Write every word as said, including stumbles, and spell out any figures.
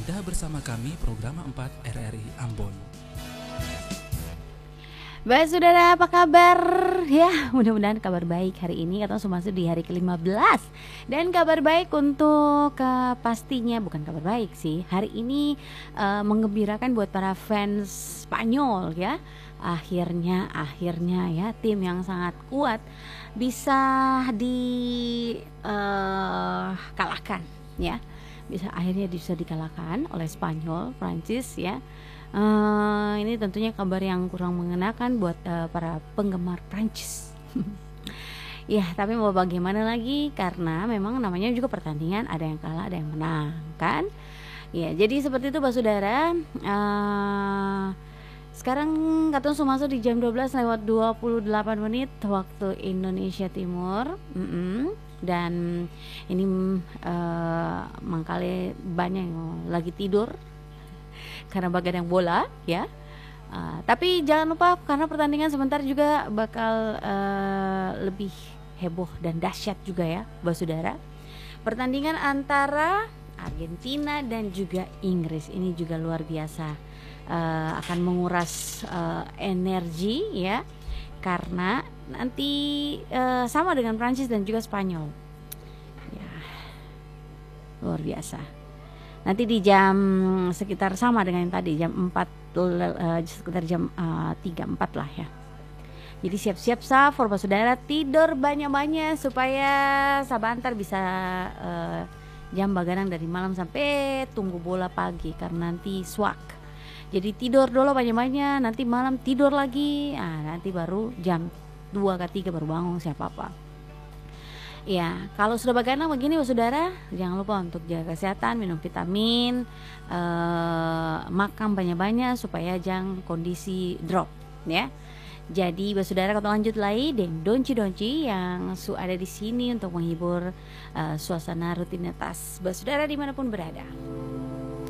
Anda bersama kami program empat R R I Ambon. Baik saudara, apa kabar? Ya, mudah-mudahan kabar baik hari ini. Kita masuk di hari ke lima belas. Dan kabar baik untuk uh, pastinya bukan kabar baik sih. Hari ini uh, menggembirakan buat para fans Spanyol ya. Akhirnya, akhirnya ya tim yang sangat kuat bisa dikalahkan uh, ya. Bisa akhirnya bisa dikalahkan oleh Spanyol, Prancis ya. Uh, ini tentunya kabar yang kurang mengenakan buat uh, para penggemar Prancis. Ya, tapi mau bagaimana lagi, karena memang namanya juga pertandingan, ada yang kalah, ada yang menang, kan? Ya, jadi seperti itu, Pak Saudara. Uh, sekarang Katon masuk di jam dua belas lewat dua puluh delapan menit waktu Indonesia Timur. Mm-mm. Dan ini uh, mangkali banyak yang lagi tidur karena bagadang bola ya. Uh, tapi jangan lupa, karena pertandingan sebentar juga bakal uh, lebih heboh dan dahsyat juga ya, Bapak Saudara. Pertandingan antara Argentina dan juga Inggris ini juga luar biasa, uh, akan menguras uh, energi ya, karena nanti uh, sama dengan Prancis dan juga Spanyol. Ya, luar biasa. Nanti di jam sekitar sama dengan yang tadi, jam empat, uh, sekitar jam uh, tiga empat lah ya. Jadi siap-siap sah, for Bapak Saudara, tidur banyak-banyak supaya sabantar bisa uh, jam bagadang dari malam sampai tunggu bola pagi, karena nanti swak. Jadi tidur dulu banyak-banyak, nanti malam tidur lagi, nah, nanti baru jam dua ke tiga baru bangun siapa apa. Ya, kalau sudah bagadang begini Bapak Saudara, jangan lupa untuk jaga kesehatan, minum vitamin, eh, makan banyak-banyak supaya jangan kondisi drop ya. Jadi Bapak Saudara, kita lanjut lagi dengan donci-donci yang su ada di sini untuk menghibur uh, suasana rutinitas Bapak Saudara dimanapun berada.